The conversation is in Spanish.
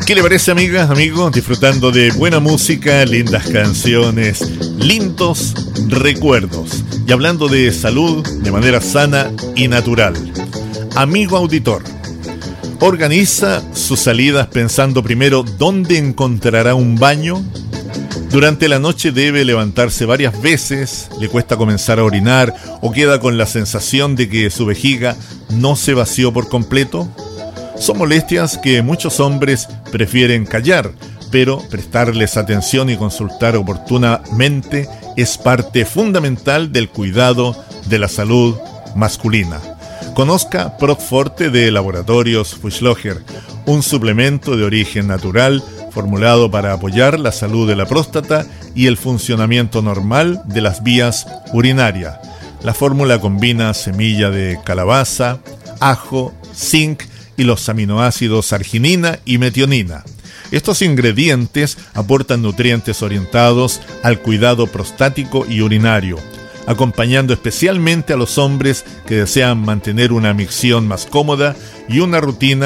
¿Qué le parece, amigas, amigos? Disfrutando de buena música, lindas canciones, lindos recuerdos. Y hablando de salud de manera sana y natural. Amigo auditor, organiza sus salidas pensando primero dónde encontrará un baño. Durante la noche debe levantarse varias veces, le cuesta comenzar a orinar o queda con la sensación de que su vejiga no se vació por completo. Son molestias que muchos hombres prefieren callar, pero prestarles atención y consultar oportunamente es parte fundamental del cuidado de la salud masculina. Conozca Protforte de Laboratorios Fuchsloger, un suplemento de origen natural formulado para apoyar la salud de la próstata y el funcionamiento normal de las vías urinarias. La fórmula combina semilla de calabaza, ajo, zinc y los aminoácidos arginina y metionina. Estos ingredientes aportan nutrientes orientados al cuidado prostático y urinario, acompañando especialmente a los hombres que desean mantener una micción más cómoda y una rutina